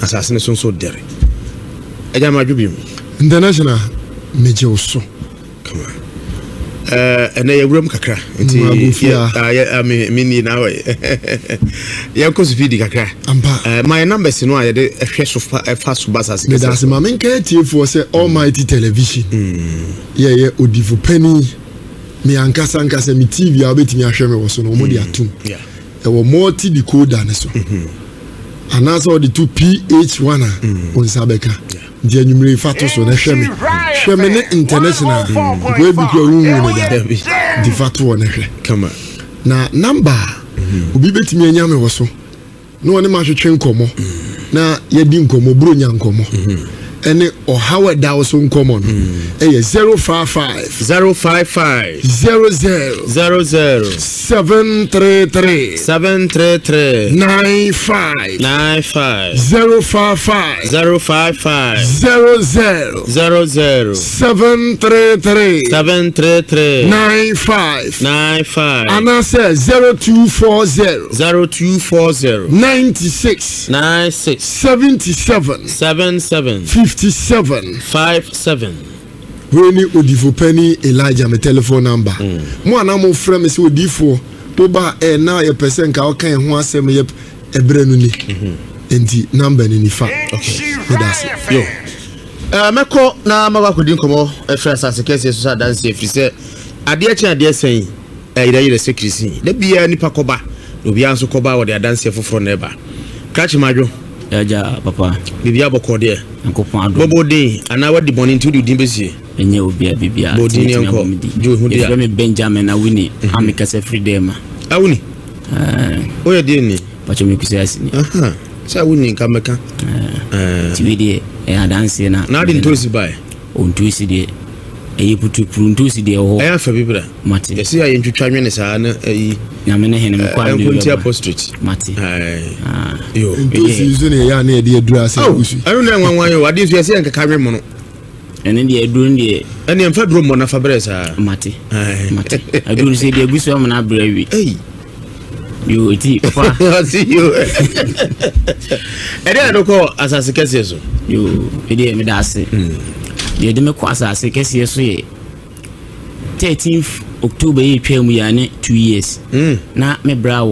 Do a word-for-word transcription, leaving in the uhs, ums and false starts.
asase ne so so dere eja ma dwubi international meje oso come on eh ene yewuram kakra nti ya me me ni na we ya ko so fidi kakra eh my numbers no a de ehwe so fa so basas me da se ma men ka tie for say almighty television ye ye odivo pani me ankasa ankasa mi T V a obetimi ahwe me wo so no mo di atum yeah e wo multi decoder ne so anaso the two P H one on sabeka the enumerate fato so na hwe me hwe me ne international we bi ko wu ne da the fato na hwe come on na number obi betimi anya me wo so no one ma hwetwe nkomo na ye di nkomo bro nya nkomo ene ohawe da wo so nkomo no e zero five five zero five five zero zero zero zero seven three three seven three three nine five nine five zero five five zero five five zero zero zero zero seven three three seven three three nine five nine five and I say zero two four zero zero two four zero ninety six nine six seventy seven seven seven fifty seven five seven. Weni Odifo Penny Elijah my telephone number. Mo ana mo frɛ me se Odifo to ba e na ye person ka o kan ho asɛm ye ebre no ni. Enti number ni nifa. Okay. That's it. Yo. Eh meko na mawa kodi nkomo e frɛ asase kese so sa dance e firi se ade a kyen ade asen e ira ira secrecy. Da bia nipa koba. Obi anso koba wo de dance foforo na eba. Catch madwo. Yaja papa bibia bokode nkopon ado bobode ana wadi boni nti du dimbesi enye obia bibia bodini enko jo hu dia me Benjamin Awini amikase freedom Awuni eh oye de ni pacho me kusa asini aha sa Awuni nkameka eh tiwidi e adanse na na di ntosi bai o ntosi de eyi putu puru ntosi de ho e afa bibira mate yesi ya ntwitwa nwene saa na eyi nyame ne hene me kwa ndo nkunti apostate mate ah yo ntosi izo ne ya na e de adura ase usu ayo na nwanwan yo ade so yesi nkaka nwe mo no ene de aduru de ene mfa duro mo na fa bere saa mate mate aduru se de agusu am na bere wi ei yo eti papa see you ede adoko asase kese so yo ede me da ase de de me kwa asase kese so ye thirteenth October ye twam ya ne two years na me bra